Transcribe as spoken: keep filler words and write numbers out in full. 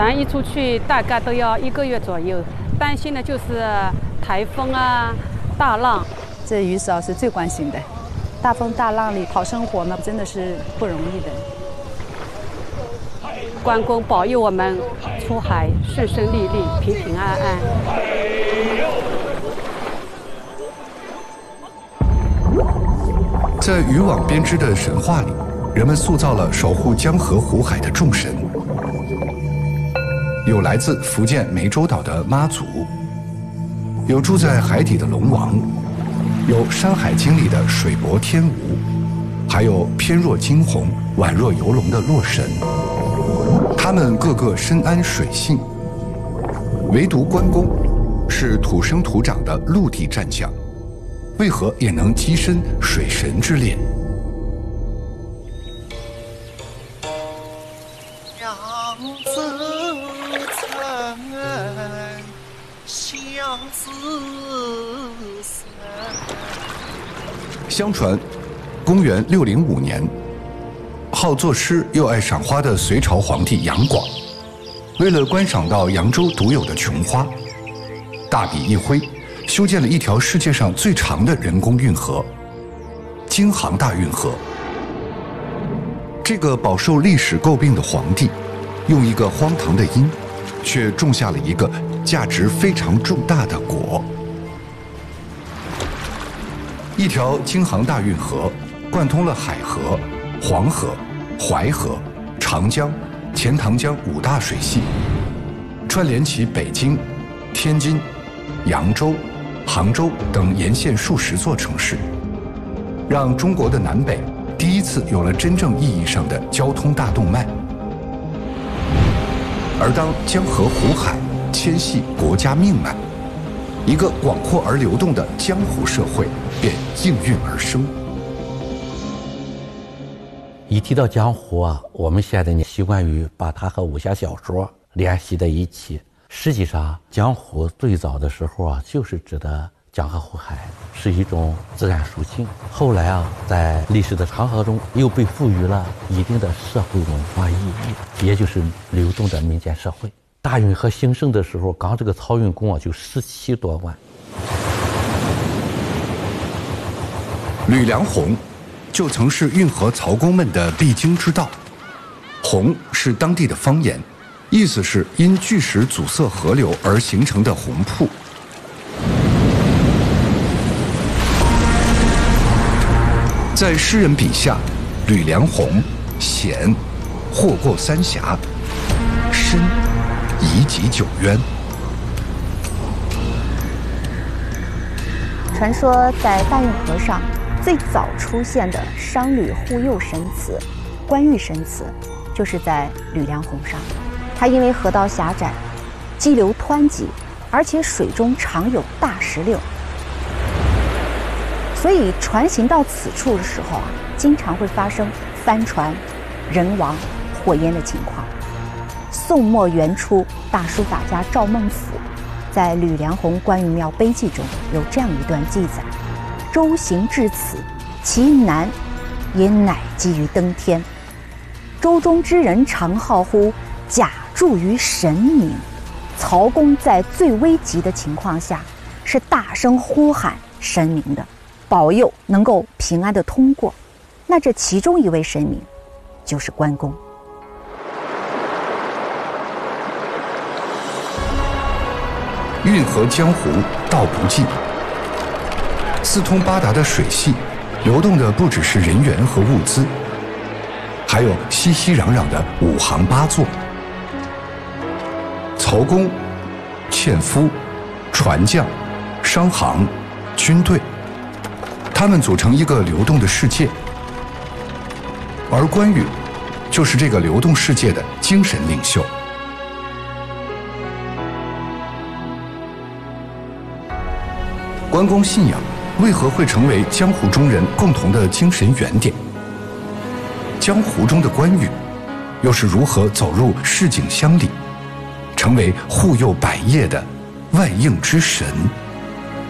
船一出去大概都要一个月左右，担心的就是台风啊、大浪。 这于嫂是最关心的，大风大浪里讨生活呢，真的是不容易的。 关公保佑我们出海顺顺利利、平平安安。 在渔网编织的神话里，人们塑造了守护江河湖海的众神。有来自福建湄洲岛的妈祖，有住在海底的龙王，有《山海经》里的水伯天吴，还有翩若惊鸿、宛若游龙的洛神。他们个个深谙水性，唯独关公是土生土长的陆地战将，为何也能跻身水神之列？相传，公元六零五年，好作诗又爱赏花的隋朝皇帝杨广，为了观赏到扬州独有的琼花，大笔一挥，修建了一条世界上最长的人工运河——京杭大运河。这个饱受历史诟病的皇帝，用一个荒唐的因，却种下了一个价值非常重大的果。一条京杭大运河贯通了海河、黄河、淮河、长江、钱塘江五大水系，串联起北京、天津、扬州、杭州等沿线数十座城市，让中国的南北第一次有了真正意义上的交通大动脉。而当江河湖海牵系国家命脉，一个广阔而流动的江湖社会便应运而生。 一提到江湖啊，我们现在呢习惯于把它和武侠小说联系在一起。实际上，江湖最早的时候啊，就是指的江河湖海，是一种自然属性。后来啊，在历史的长河中，又被赋予了一定的社会文化意义，也就是流动的民间社会。大运河兴盛的时候，刚这个漕运工啊就十七多万。 吕梁洪就曾是运河漕工们的必经之道。洪是当地的方言，意思是因巨石阻塞河流而形成的洪瀑。在诗人笔下，吕梁洪险，祸过三峡，深，以己九渊。 传说在大运河上最早出现的商旅护佑神祠关玉神祠，就是在吕梁洪上。它因为河道狭窄，激流湍急，而且水中常有大石榴，所以船行到此处的时候啊，经常会发生翻船、人亡、火淹的情况。宋末元初，大书法家赵孟俯在吕梁洪关玉庙碑记中有这样一段记载：舟行至此，其难也乃基于登天。舟中之人常号呼，假助于神明。曹公在最危急的情况下，是大声呼喊神明的，保佑能够平安的通过。那这其中一位神明就是关公。 运河江湖道不尽，四通八达的水系，流动的不只是人员和物资，还有熙熙攘攘的五行八作。漕工、纤夫、船匠、商行、军队，他们组成一个流动的世界，而关羽就是这个流动世界的精神领袖。关公信仰为何会成为江湖中人共同的精神原点？江湖中的关羽又是如何走入市井乡里，成为护佑百业的万应之神？